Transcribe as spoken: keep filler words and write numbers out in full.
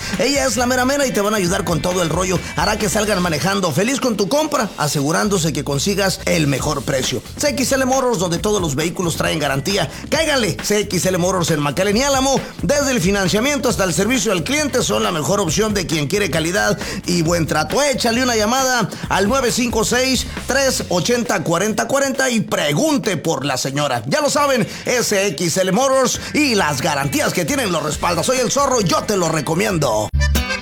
Ella es la mera mera y te van a ayudar con todo el rollo. Hará que salgan manejando feliz con tu compra, asegurándose que consigas el mejor precio. C X L Motors, donde todos los vehículos traen garantía. Cáiganle, C X L Motors en McAllen y Álamo. Desde el financiamiento hasta el servicio al cliente son la mejor opción de quien quiere calidad y buen trato. Échale una llamada al nueve cinco seis, tres ocho cero, cuatro cero cuatro cero y pregunte por la señora. Ya lo saben, S X L Motors y las garantías que tienen los respaldos. Soy el Zorro, yo te lo recomiendo.